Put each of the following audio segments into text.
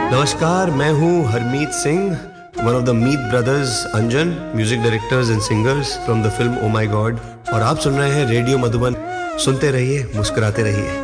नमस्कार, मैं हूँ Harmeet Singh, one of the Meet brothers Anjan, music directors and singers from the film O my God, और आप सुन रहे हैं रेडियो मधुबन। सुनते रहिए, मुस्कुराते रहिए।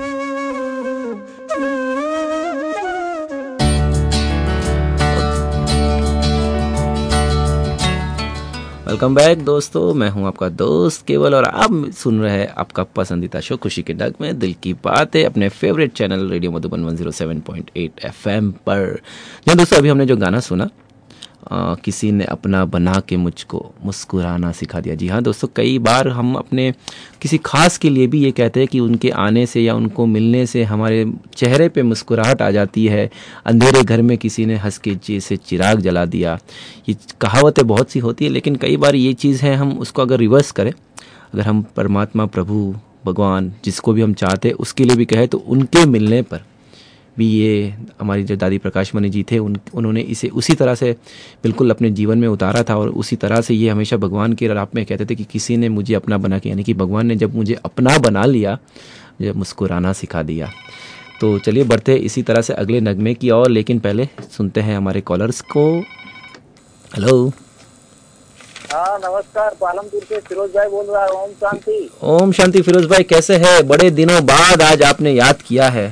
वेलकम बैक दोस्तों, मैं हूं आपका दोस्त केवल और आप सुन रहे हैं आपका पसंदीदा शो खुशी के डग में दिल की बात है अपने favourite channel radio Madhuban 107.8 FM पर। जी दोस्तों, अभी हमने जो गाना सुना किसी ने अपना बना के मुझको मुस्कुराना सिखा दिया। जी हाँ दोस्तों, कई बार हम अपने किसी खास के लिए भी ये कहते हैं कि उनके आने से या उनको मिलने से हमारे चेहरे पे मुस्कुराहट आ जाती है। अंधेरे घर में किसी ने हंस के जैसे चिराग जला दिया। ये कहावतें बहुत सी होती है, लेकिन कई बार ये चीज़ है, हम उसको अगर रिवर्स करें, अगर हम परमात्मा, प्रभु, भगवान, जिसको भी हम चाहते हैं उसके लिए भी कहें, तो उनके मिलने पर भी ये हमारी जो दादी प्रकाश मणि जी थे उन्होंने इसे उसी तरह से बिल्कुल अपने जीवन में उतारा था। और उसी तरह से ये हमेशा भगवान के राह में कहते थे कि किसी ने मुझे अपना बना के, यानी कि भगवान ने जब मुझे अपना बना लिया, मुझे मुस्कुराना सिखा दिया। तो चलिए बढ़ते इसी तरह से अगले नगमे की ओर, लेकिन पहले सुनते हैं हमारे कॉलर्स को। हेलो। हाँ नमस्कार, पालमपुर से फिरोज भाई बोल रहा है। ओम शांति। ओम शांति। फिरोज भाई कैसे हैं? बड़े दिनों बाद आज आपने याद किया है।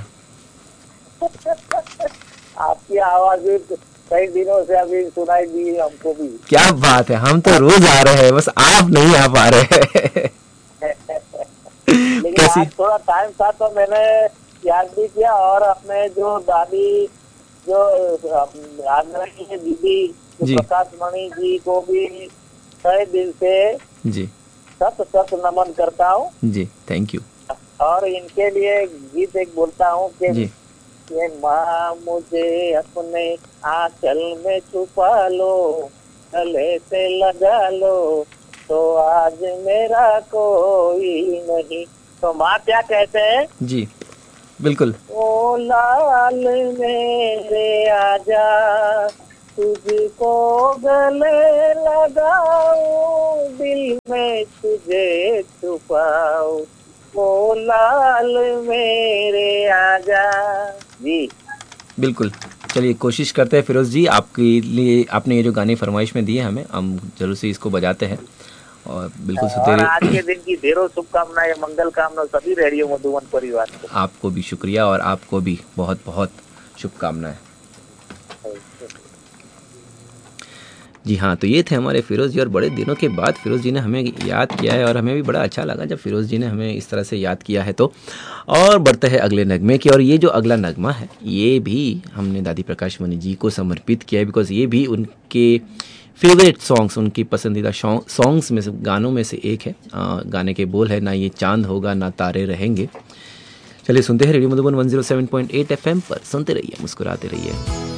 आपकी आवाज भी कई दिनों से अभी सुनाई दी हमको भी। क्या बात है, हम तो रोज आ रहे हैं, बस आप नहीं आ पा रहे हैं। लेकिन आज थोड़ा टाइम था तो मैंने याद भी किया, और अपने जो दादी जो आदरणीय दीदी प्रकाश मणि जी को भी कई दिल से जी सत नमन करता हूँ जी। Thank you. और इनके लिए गीत एक बोलता हूँ कि ये माँ मुझे अपने आंचल में छुपा लो, गले से लगा लो, तो आज मेरा कोई नहीं। तो माँ क्या कहते हैं जी? बिल्कुल। ओ लाल मेरे आजा, तुझको गले लगाऊं, दिल में तुझे छुपाऊं, ओ लाल मेरे आजा। जी बिल्कुल। चलिए कोशिश करते हैं फिरोज जी, आपके लिए आपने ये जो गाने फरमाइश में दिए हमें, हम जरूर से इसको बजाते हैं। और बिल्कुल और आज के दिन की ढेरों शुभकामनाएं, मंगल कामना सभी रेडियो मधुबन परिवार को। आपको भी शुक्रिया और आपको भी बहुत बहुत शुभकामनाएं। जी हाँ, तो ये थे हमारे फिरोज जी, और बड़े दिनों के बाद फिरोज जी ने हमें याद किया है और हमें भी बड़ा अच्छा लगा जब फिरोज जी ने हमें इस तरह से याद किया है। तो और बढ़ते हैं अगले नगमे की, और ये जो अगला नगमा है ये भी हमने दादी प्रकाश मणि जी को समर्पित किया है, बिकॉज ये भी उनके फेवरेट सॉन्ग्स, उनकी पसंदीदा सॉन्ग्स में से, गानों में से एक है। गाने के बोल है, ना ये चांद होगा ना तारे रहेंगे। चलिए सुनते हैं रेडियो मधुबन 107.8 FM पर। सुनते रहिए, मुस्कुराते रहिए।